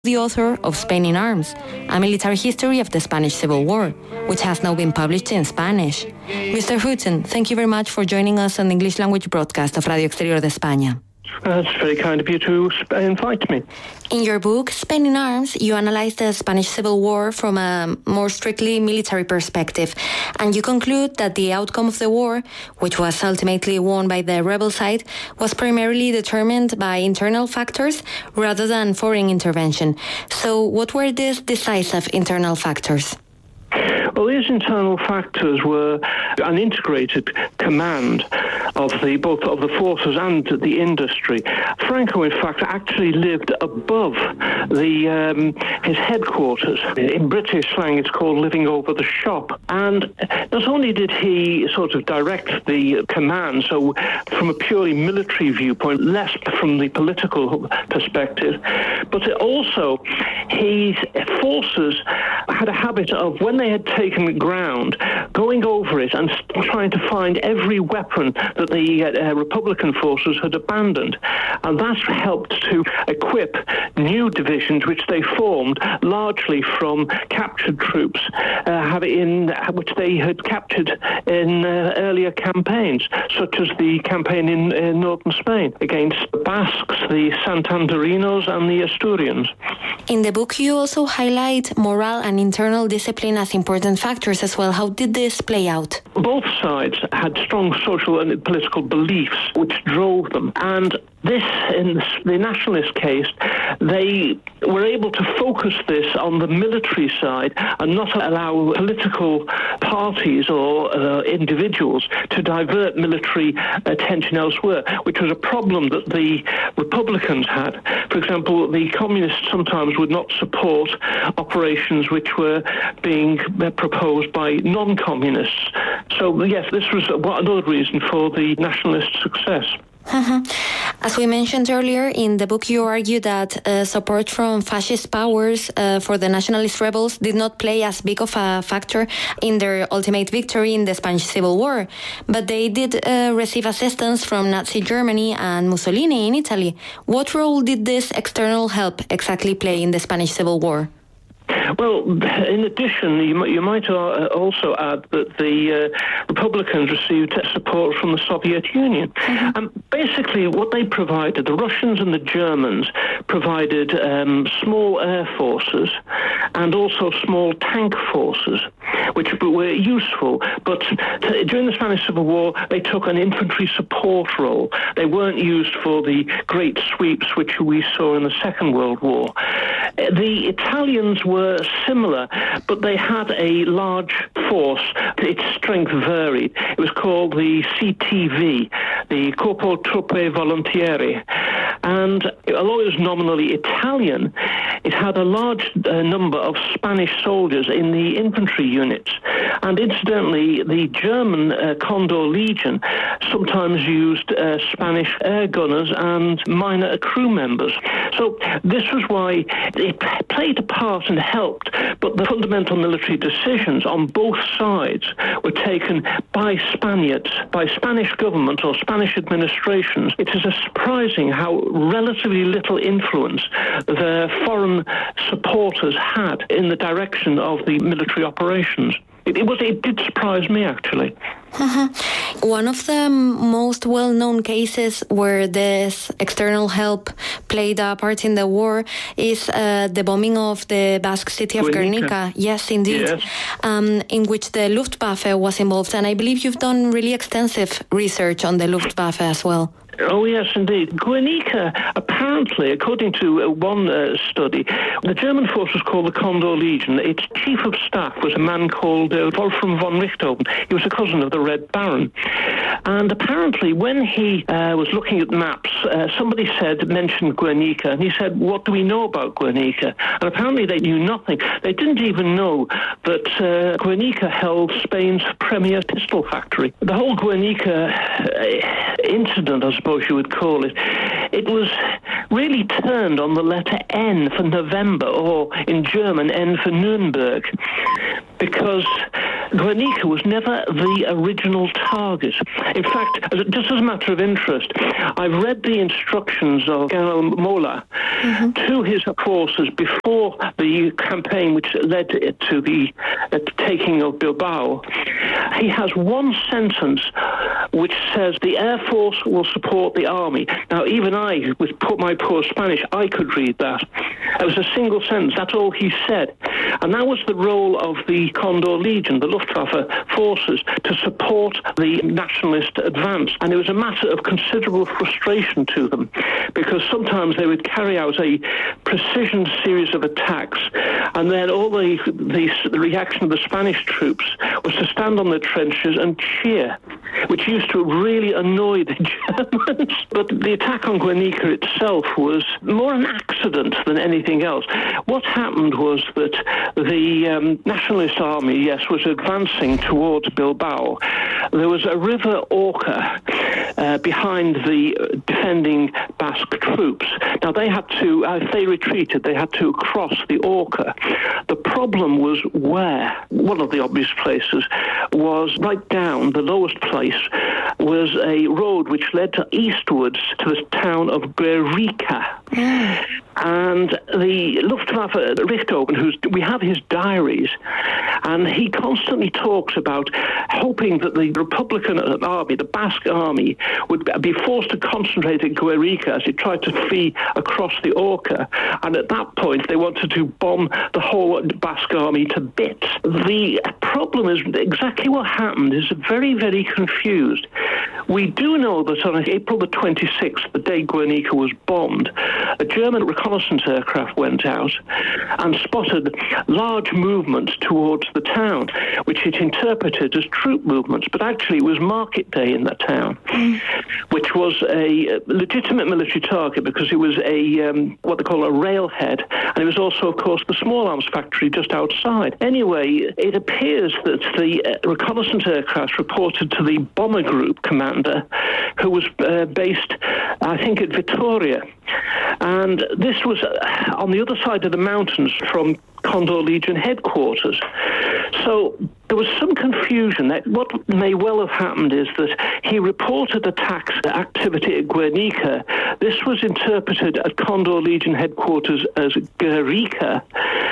the author of Spain in Arms, a military history of the Spanish Civil War, which has now been published in Spanish. Mr. Hooton, thank you very much for joining us on the English language broadcast of Radio Exterior de España. That's very kind of you to invite me. In your book, Spain in Arms, you analyze the Spanish Civil War from a more strictly military perspective, and you conclude that the outcome of the war, which was ultimately won by the rebel side, was primarily determined by internal factors rather than foreign intervention. So what were these decisive internal factors? Well, these internal factors were an integrated command of both of the forces and the industry. Franco, in fact, actually lived above his headquarters. In British slang, it's called living over the shop. And not only did he sort of direct the command, so from a purely military viewpoint, less from the political perspective, but also his forces had a habit of, when they had taken ground, going over it and trying to find every weapon that the Republican forces had abandoned. And that helped to equip new divisions, which they formed largely from captured troops, which they had captured in earlier campaigns, such as the campaign in northern Spain against the Basques, the Santanderinos, and the Asturians. In the book, you also highlight moral and internal discipline as important factors as well. How did this play out? Both sides had strong social and political beliefs which drove them. And this, in the nationalist case, they were able to focus this on the military side and not allow political parties or individuals to divert military attention elsewhere, which was a problem that the Republicans had. For example, the communists sometimes would not support operations which were being proposed by non-communists. So, yes, this was another reason for the nationalist success. As we mentioned earlier, in the book you argue that support from fascist powers for the nationalist rebels did not play as big of a factor in their ultimate victory in the Spanish Civil War, but they did receive assistance from Nazi Germany and Mussolini in Italy. What role did this external help exactly play in the Spanish Civil War? Well, in addition, you might also add that the Republicans received support from the Soviet Union. Basically, what they provided, the Russians and the Germans provided small air forces and also small tank forces, which were useful. But during the Spanish Civil War, they took an infantry support role. They weren't used for the great sweeps which we saw in the Second World War. The Italians were similar, but they had a large force. Its strength varied. It was called the CTV, the Corpo Truppe Volontieri. And although it was nominally Italian, it had a large number of Spanish soldiers in the infantry units. And incidentally, the German Condor Legion sometimes used Spanish air gunners and minor crew members. So this was why it played a part and helped, but the fundamental military decisions on both sides were taken by Spaniards, by Spanish government or Spanish administrations. It is surprising how relatively little influence their foreign supporters had in the direction of the military operations. It did surprise me, actually. One of the most well-known cases where this external help played a part in the war is the bombing of the Basque city of Guernica. Yes, indeed. Yes. In which the Luftwaffe was involved. And I believe you've done really extensive research on the Luftwaffe as well. Oh, yes, indeed. Guernica, apparently, according to one study, the German force was called the Condor Legion. Its chief of staff was a man called Wolfram von Richthofen. He was a cousin of the Red Baron. And apparently, when he was looking at maps, somebody mentioned Guernica, and he said, "What do we know about Guernica?" And apparently they knew nothing. They didn't even know that Guernica held Spain's premier pistol factory. The whole Guernica incident, I suppose you would call it, it was really turned on the letter N for November, or in German, N for Nuremberg, because Guernica was never the original target. In fact, just as a matter of interest, I've read the instructions of General Mola to his forces before the campaign which led to the taking of Bilbao. He has one sentence which says the Air Force will support the army. Now, even I, with my poor Spanish, I could read that. It was a single sentence. That's all he said. And that was the role of the Condor Legion, the Luftwaffe forces, to support the nationalist advance. And it was a matter of considerable frustration to them, because sometimes they would carry out a precision series of attacks, and then all the reaction of the Spanish troops was to stand on the trenches and cheer, which used to really annoy the Germans. But the attack on Guernica itself was more an accident than anything else. What happened was that the nationalist army, yes, was advancing towards Bilbao. There was a river Orca behind the defending Basque troops. Now, they had to, if they retreated, they had to cross the Orca. The problem was where? One of the obvious places was right down, the lowest place was a road which led eastwards to the town of Guernica. And the Luftwaffe Richthofen, we have his diaries, and he constantly talks about hoping that the Republican army, the Basque army, would be forced to concentrate at Guernica as it tried to flee across the Orca. And at that point, they wanted to bomb the whole Basque army to bits. The problem is exactly what happened is very, very confused. We do know that on April the 26th, the day Guernica was bombed, a German reconnaissance aircraft went out and spotted large movements towards the town, which it interpreted as troop movements, but actually it was market day in that town, which was a legitimate military target because it was what they call a railhead, and it was also, of course, the small arms factory just outside. Anyway, it appears that the reconnaissance aircraft reported to the bomber group commander, who was based, I think, at Vitoria. And this was on the other side of the mountains from Condor Legion headquarters. So there was some confusion. That what may well have happened is that he reported attacks activity at Guernica. This was interpreted at Condor Legion headquarters as Guernica,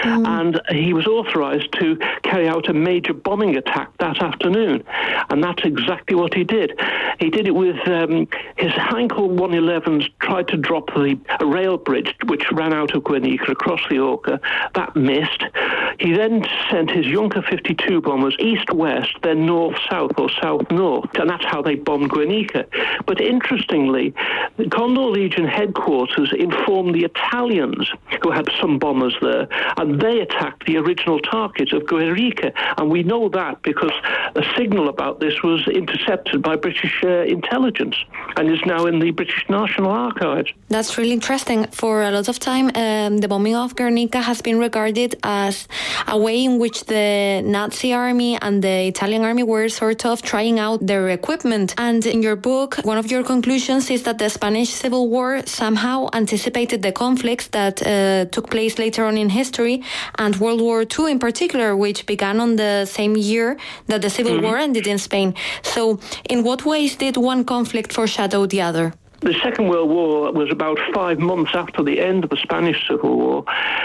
and he was authorized to carry out a major bombing attack that afternoon. And that's exactly what he did. He did it with his Heinkel 111s, tried to drop a rail bridge which ran out of Guernica across the Orca. That missed. He then sent his Junker 52 bombers east-west, then north-south or south-north, and that's how they bombed Guernica. But interestingly, the Condor Legion headquarters informed the Italians, who had some bombers there, and they attacked the original target of Guernica. And we know that because a signal about this was intercepted by British intelligence and is now in the British National Archives. That's really interesting. For a lot of time, the bombing of Guernica has been regarded as a way in which the Nazi army and the Italian army were sort of trying out their equipment. And in your book, one of your conclusions is that the Spanish Civil War somehow anticipated the conflicts that took place later on in history, and World War II in particular, which began on the same year that the Civil War ended in Spain. So in what ways did one conflict foreshadow the other? The Second World War was about 5 months after the end of the Spanish Civil War.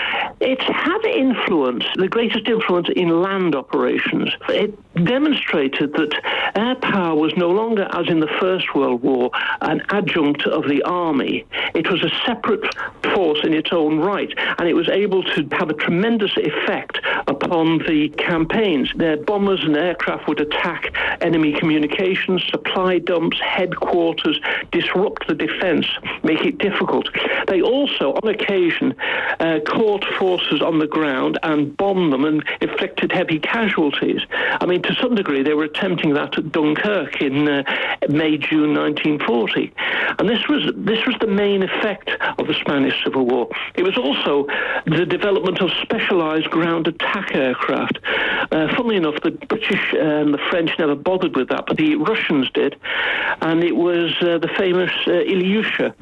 It had influence, the greatest influence in land operations. It demonstrated that air power was no longer, as in the First World War, an adjunct of the army. It was a separate force in its own right, and it was able to have a tremendous effect upon the campaigns. Their bombers and aircraft would attack enemy communications, supply dumps, headquarters, disrupt the defense, make it difficult. They also, on occasion, caught forces on the ground and bombed them and inflicted heavy casualties. I mean, to some degree, they were attempting that at Dunkirk in May, June 1940. And this was the main effect of the Spanish Civil War. It was also the development of specialized ground attack aircraft. Funnily enough, the British and the French never bothered with that, but the Russians did. And it was the famous Ilyusha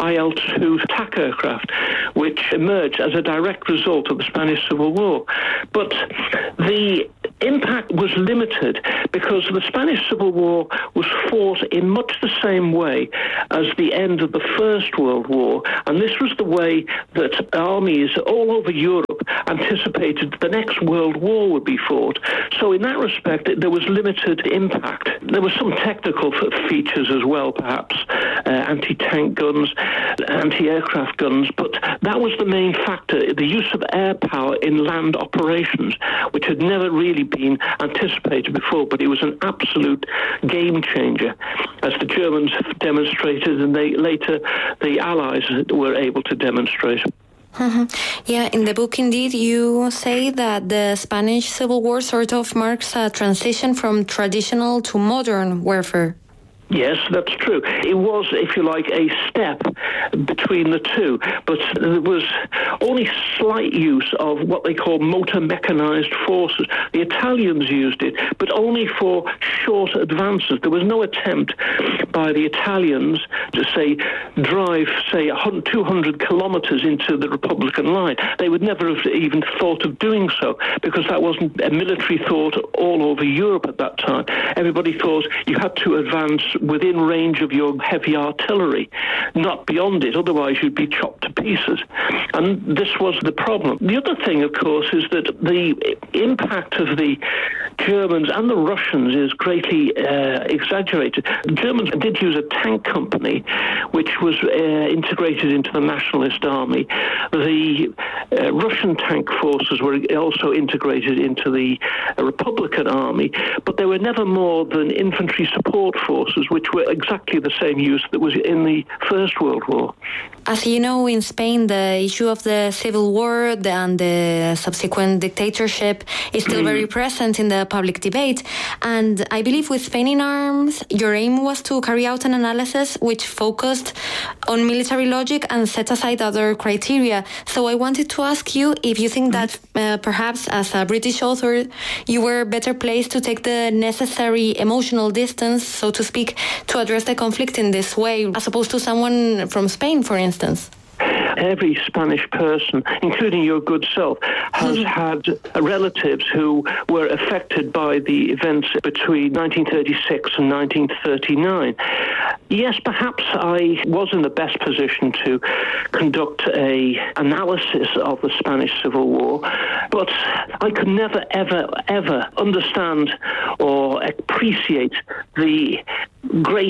IL-2 attack aircraft, which emerged as a direct result of the Spanish Civil War. But the impact was limited because the Spanish Civil War was fought in much the same way as the end of the First World War, and this was the way that armies all over Europe anticipated the next World War would be fought. So in that respect, there was limited impact. There were some technical features as well, perhaps, anti-tank guns, anti-aircraft guns, but that was the main factor, the use of air power in land operations, which had never really been anticipated before, but it was an absolute game changer, as the Germans demonstrated, and later the Allies were able to demonstrate. Mm-hmm. Yeah, in the book, indeed, you say that the Spanish Civil War sort of marks a transition from traditional to modern warfare. Yes, that's true. It was, if you like, a step between the two, but there was only slight use of what they call motor mechanized forces. The Italians used it, but only for short advances. There was no attempt by the Italians to, drive 200 kilometers into the Republican line. They would never have even thought of doing so, because that wasn't a military thought all over Europe at that time. Everybody thought you had to advance within range of your heavy artillery, not beyond it, otherwise you'd be chopped to pieces. And this was the problem. The other thing, of course, is that the impact of the Germans and the Russians is greatly exaggerated. The Germans did use a tank company which was integrated into the Nationalist Army. The Russian tank forces were also integrated into the Republican Army, but they were never more than infantry support forces, which were exactly the same use that was in the First World War. As you know, in Spain, the issue of the civil war and the subsequent dictatorship is still very present in the public debate. And I believe with Spain in Arms, your aim was to carry out an analysis which focused on military logic and set aside other criteria. So I wanted to ask you if you think that perhaps as a British author, you were better placed to take the necessary emotional distance, so to speak, to address the conflict in this way, as opposed to someone from Spain, for instance. Every Spanish person, including your good self, has had relatives who were affected by the events between 1936 and 1939. Yes, perhaps I was in the best position to conduct an analysis of the Spanish Civil War, but I could never, ever understand or appreciate the great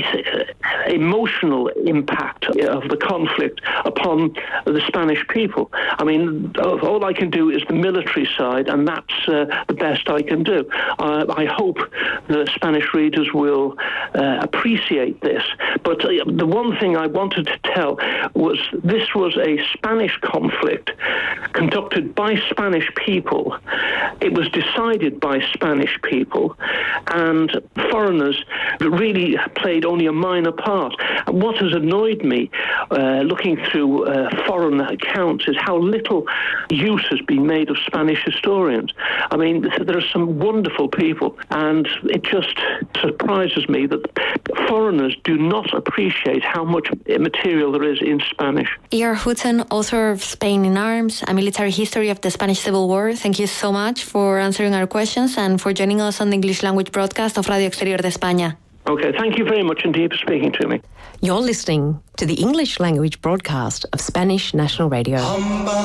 emotional impact of the conflict upon the Spanish people. I mean, all I can do is the military side, and that's the best I can do. I hope the Spanish readers will appreciate this. But the one thing I wanted to tell was this was a Spanish conflict conducted by Spanish people. It was decided by Spanish people, and foreigners really played only a minor part. And what has annoyed me, looking through foreign accounts, is how little use has been made of Spanish historians. I mean, there are some wonderful people, and it just surprises me that foreigners do not appreciate how much material there is in Spanish. E.R. Hutton, author of Spain in Arms, A Military History of the Spanish Civil War, thank you so much for answering our questions and for joining us on the English language broadcast of Radio Exterior de España. Okay, thank you very much indeed for speaking to me. You're listening to the English language broadcast of Spanish National Radio.